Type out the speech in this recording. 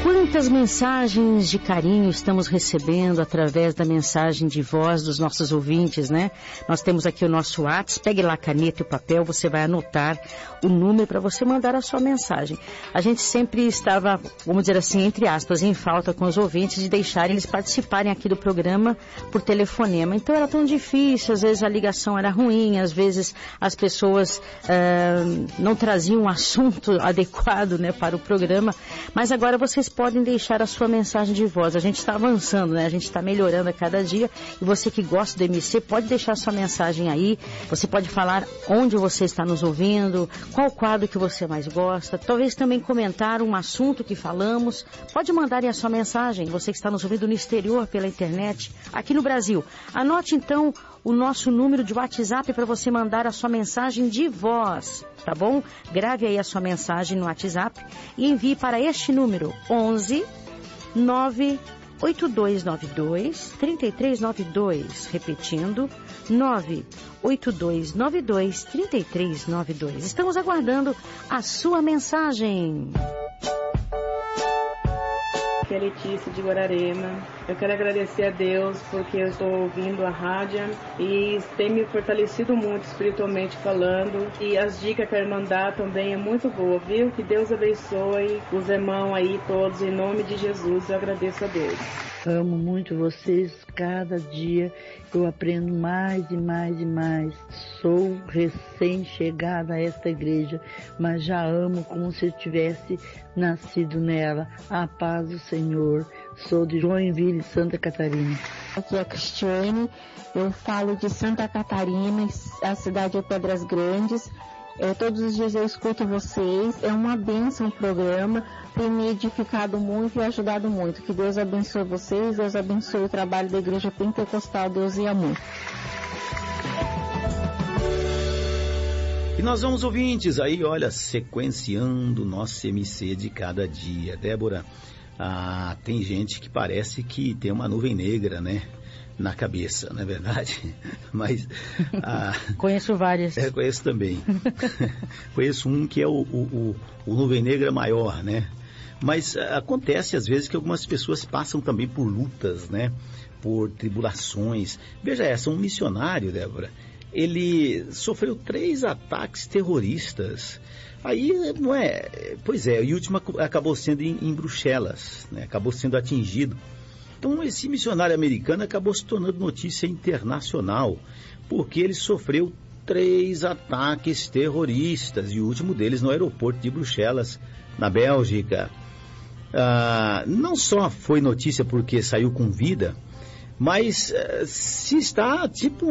Quantas mensagens de carinho estamos recebendo através da mensagem de voz dos nossos ouvintes, né? Nós temos aqui o nosso WhatsApp, pegue lá a caneta e o papel, você vai anotar o número para você mandar a sua mensagem. A gente sempre estava, vamos dizer assim, entre aspas, em falta com os ouvintes de deixarem eles participarem aqui do programa por telefonema. Então era tão difícil, às vezes a ligação era ruim, às vezes as pessoas não traziam um assunto adequado, né, para o programa, mas agora vocês podem deixar a sua mensagem de voz. A gente está avançando, né? A gente está melhorando a cada dia. E você que gosta do MC, pode deixar a sua mensagem aí. Você pode falar onde você está nos ouvindo, qual quadro que você mais gosta. Talvez também comentar um assunto que falamos. Pode mandar aí a sua mensagem. Você que está nos ouvindo no exterior, pela internet, aqui no Brasil. Anote então o nosso número de WhatsApp para você mandar a sua mensagem de voz, tá bom? Grave aí a sua mensagem no WhatsApp e envie para este número, 11 98292 3392, repetindo, 98292 3392. Estamos aguardando a sua mensagem. Aqui é a Letícia de Guararema. Eu quero agradecer a Deus porque eu estou ouvindo a rádio e tem me fortalecido muito espiritualmente falando. E as dicas que a irmã dá também é muito boa, viu? Que Deus abençoe os irmãos aí todos, em nome de Jesus. Eu agradeço a Deus. Amo muito vocês, cada dia eu aprendo mais e mais e mais. Sou recém-chegada a esta igreja, mas já amo como se eu tivesse nascido nela. A paz do Senhor. Sou de Joinville, Santa Catarina. Aqui é a Cristiane, eu falo de Santa Catarina, a cidade é Pedras Grandes. Todos os dias eu escuto vocês, é uma bênção o programa, tem me edificado muito e ajudado muito. Que Deus abençoe vocês, Deus abençoe o trabalho da Igreja Pentecostal, Deus e amor. E nós vamos, ouvintes, aí, olha, sequenciando o nosso MC de cada dia. Débora, tem gente que parece que tem uma nuvem negra, né, na cabeça, não é verdade? Mas conheço várias. Conheço também. Conheço um que é o nuvem negra maior, né? Mas acontece às vezes que algumas pessoas passam também por lutas, né? Por tribulações. Veja essa, um missionário, Débora, ele sofreu 3 ataques terroristas. Aí, não é... Pois é, e o último acabou sendo em Bruxelas, né? Acabou sendo atingido. Então, esse missionário americano acabou se tornando notícia internacional, porque ele sofreu 3 ataques terroristas, e o último deles no aeroporto de Bruxelas, na Bélgica. Não só foi notícia porque saiu com vida, mas se está tipo